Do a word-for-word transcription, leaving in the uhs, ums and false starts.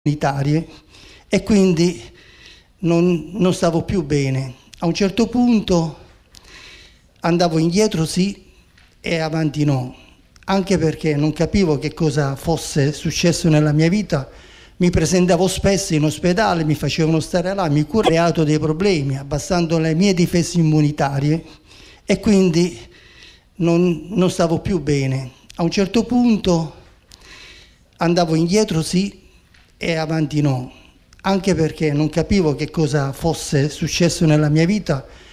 comunitarie e quindi non, non stavo più bene. A un certo punto andavo indietro sì e avanti no, anche perché non capivo che cosa fosse successo nella mia vita. Mi presentavo spesso in ospedale, mi facevano stare là, mi curavano, ho creato dei problemi abbassando le mie difese immunitarie e quindi non, non stavo più bene. A un certo punto andavo indietro sì e avanti no, anche perché non capivo che cosa fosse successo nella mia vita.